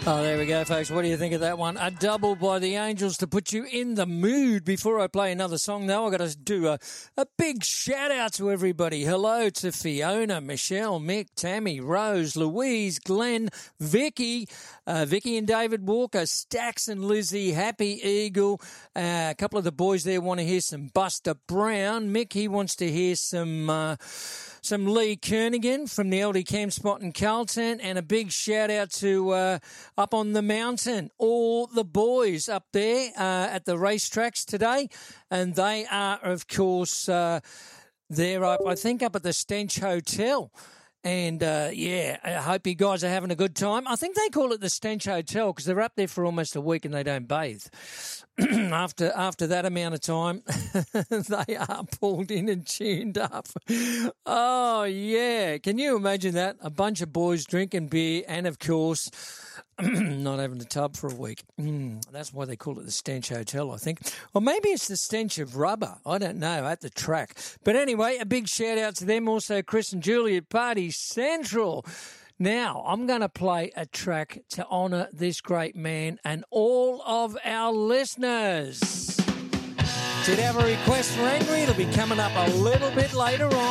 Oh, there we go, folks. What do you think of that one? A double by the Angels to put you in the mood. Before I play another song, though, I've got to do a big shout-out to everybody. Hello to Fiona, Michelle, Mick, Tammy, Rose, Louise, Glenn, Vicky and David Walker, Stax and Lizzie, Happy Eagle. A couple of the boys there want to hear some Buster Brown. Mick, he wants to hear some Lee Kernaghan from the LD Camp Spot in Carlton, and a big shout-out to Up on the Mountain, all the boys up there at the racetracks today. And they are, of course, they're up, I think, up at the Stench Hotel. And, I hope you guys are having a good time. I think they call it the Stench Hotel because they're up there for almost a week and they don't bathe. After that amount of time, they are pulled in and tuned up. Oh, yeah. Can you imagine that? A bunch of boys drinking beer and, of course, not having a tub for a week. That's why they call it the Stench Hotel, I think. Or maybe it's the stench of rubber. I don't know, at the track. But anyway, a big shout-out to them. Also, Chris and Julie at Party Central. Now, I'm going to play a track to honour this great man and all of our listeners. Did have a request for Angry? It'll be coming up a little bit later on.